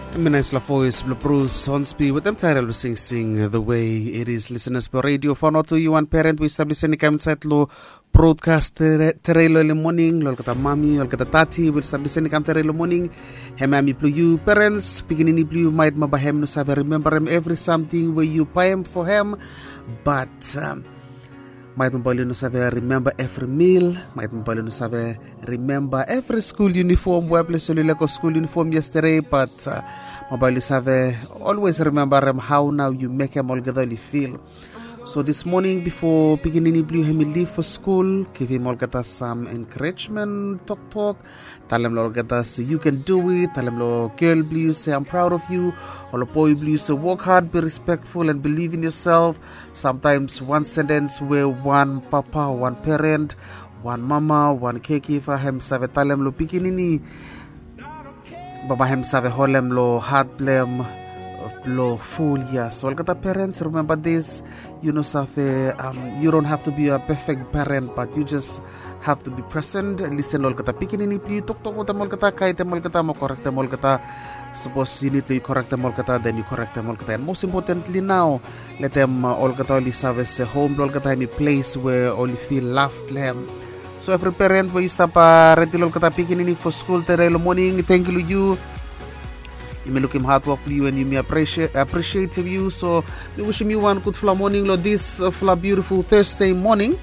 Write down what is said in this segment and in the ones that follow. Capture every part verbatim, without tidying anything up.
Nice la voice, Bruce Hornsby with them title sing sing the way it is. Listeners per radio for not to you one parent we establish any kind of lo broadcast terelo in the morning lol kata mami lol kata tati we establish any kind terelo morning hemami plu you parents beginning plu might mabahem no save remember him every something where you pay him for him but um, might mobile no save remember every meal might mobile no save remember every school uniform where place like school uniform yesterday but uh, mobile save always remember um, how now you make him all gather feel. So this morning before beginning blue him leave for school give him all get us some encouragement talk talk tell him all get us you can do it tell him lo girl blue say I'm proud of you or boy blue say work hard be respectful and believe in yourself. Sometimes one sentence where one papa one parent one mama one caregiver him save tell him lo beginning baba him save holem lo heart blame lo full yeah. So all the parents remember this, you know safe um you don't have to be a perfect parent but you just have to be present and listen all kata pikin ini pli tok tok mo tamol kata kay tamol kata mo correct tamol kata suppose you need to correct tamol kata then you correct tamol kata and most importantly now let them uh, all kata only service home all kata any place where only feel loved them. So every parent where you stop uh, ready all kata pikin ini for school today morning thank you you you may look him hard work for you and you may appreciate appreciate you. So we wish you one good fla morning lo this uh, fla beautiful Thursday morning.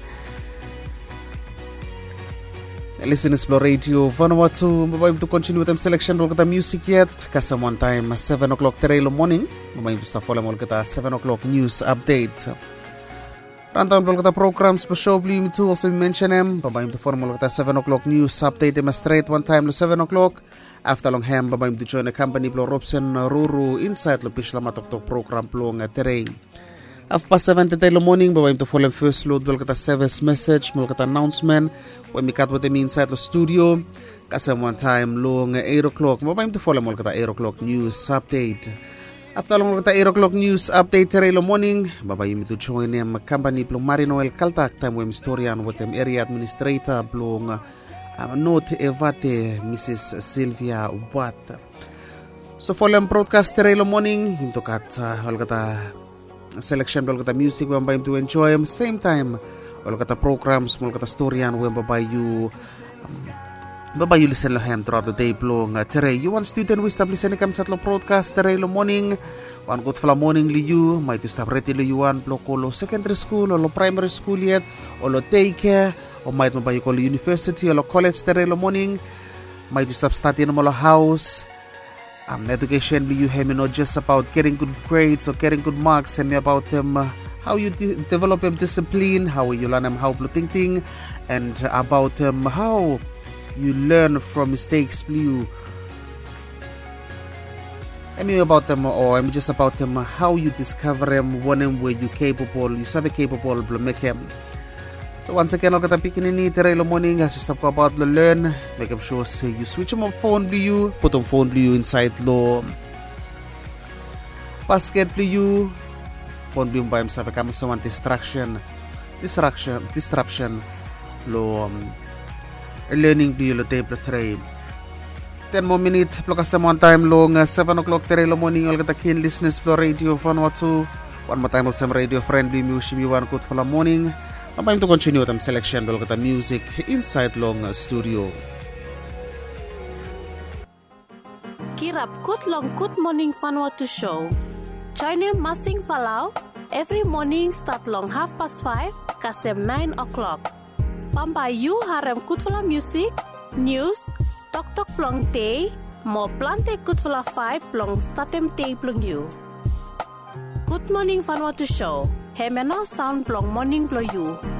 Listen to Explore Radio Vanuatu. We're going to continue with them selection of the music yet. Kasi one time seven o'clock today morning. We're going to start following the seven o'clock news update. Rantan vlog the programs per show blue to also mention them. We're going to follow the seven o'clock news update them straight one time to seven o'clock. After long ham, we're going to join the company Blo Robson Ruru inside the Pishla Matok program Plong Terrain. Half past seven today in the morning, we're going to follow first load. We'll get a service message, we'll get an announcement. When we cut with them inside the studio, kasi one time long eight o'clock, we're going to follow we'll get a eight o'clock news update. After long we'll get a eight o'clock news update today in the morning, we're going to join them company Plong Marino El Kaltak time with historian with them area administrator Plong Uh, Note Evate Missus Sylvia Watt. So for them broadcast today in the morning, you look at all the selection, all the music we're going to enjoy. Same time, all the programs, all the story and we're by you. Um, by you listen to him throughout the day long. Today, you want student we start listening to the broadcast today in the morning. One good for the morning you might start ready you one block or secondary school or primary school yet or daycare. Or might not buy you call university or college today in the morning. Might you stop studying in a house. Um, education you hear me not just about getting good grades or getting good marks and about them um, how you de- develop them discipline, how you learn them how to think thing, and about um, how you learn from mistakes. You I mean about them or I'm just about them how you discover them one where you capable, you savvy capable to make them. So once again, I'll get a pick in the today in the morning. As you stop about the learn, make sure say you switch them on phone blue, put on phone blue inside low basket blue, phone blue by himself. Become someone distraction, distraction, disruption, low um, learning blue lo table tray. Ten more minutes, block us some one time long. Uh, seven o'clock today in the morning. I'll get a keen listeners for radio phone or two. One more time, with some radio friendly music. You want good for the morning. I'm going to continue with the selection. We'll get the music inside long studio. Kirap good long good morning Vanuatu show. China Masing Falau every morning start long half past five kasem nine o'clock. Pamba you harem good for music, news, tok tok plong day, mo plante good for five plong statem day plong you. Good morning Vanuatu show. Hemeno sound plong morning blow you.